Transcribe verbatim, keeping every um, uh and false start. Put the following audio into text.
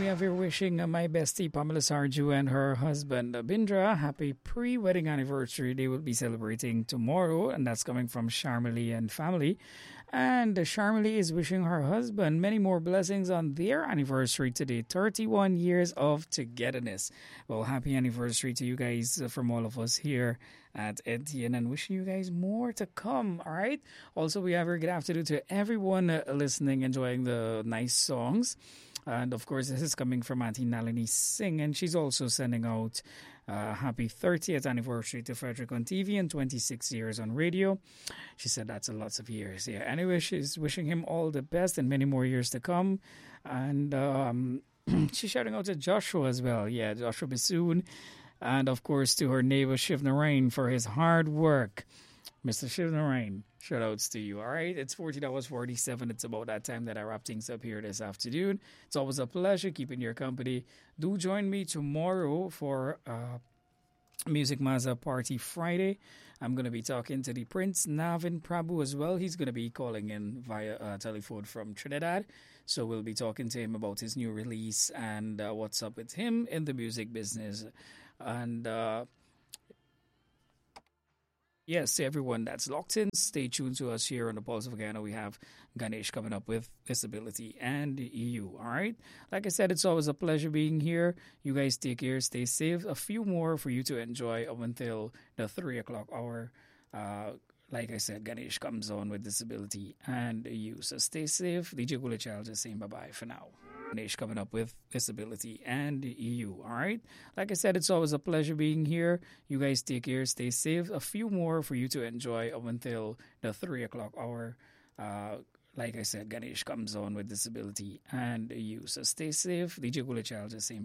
have here wishing uh, my bestie Pamela Sarju and her husband uh, Bindra happy pre-wedding anniversary. They will be celebrating tomorrow, and that's coming from Sharmili and family. And uh, Sharmili is wishing her husband many more blessings on their anniversary today, thirty-one years of togetherness. Well, happy anniversary to you guys uh, from all of us here at N T N, and wishing you guys more to come, all right? Also, we have a good afternoon to everyone uh, listening, enjoying the nice songs. And, of course, this is coming from Auntie Nalini Singh, and she's also sending out uh, happy thirtieth anniversary to Frederick on T V and twenty-six years on radio. She said that's a lots of years. Yeah. Anyway, she's wishing him all the best and many more years to come. And um, she's shouting out to Joshua as well. Yeah, Joshua Bassoon. And, of course, to her neighbor Shiv Narain for his hard work. Mister Shiv Narain, shout outs to you. All right, it's fourteen hours forty-seven. It's about that time that I wrap things up here this afternoon. It's always a pleasure keeping your company. Do join me tomorrow for uh, Music Mazza Party Friday. I'm going to be talking to the Prince Navin Prabhu as well. He's going to be calling in via uh, telephone from Trinidad. So we'll be talking to him about his new release and uh, what's up with him in the music business. And uh, yes, everyone that's locked in, stay tuned to us here on the Pulse of Ghana. We have Ganesh coming up with Disability and E U, all right? Like I said, it's always a pleasure being here. You guys take care, stay safe. A few more for you to enjoy up until the three o'clock hour. Uh, like I said, Ganesh comes on with Disability and E U. So stay safe. D J Gula Child is saying bye-bye for now. Ganesh coming up with Disability and E U, all right? Like I said, it's always a pleasure being here. You guys take care, stay safe. A few more for you to enjoy up until the three o'clock hour. Uh, like I said, Ganesh comes on with Disability and E U. So stay safe. D J Gula Child is saying bye.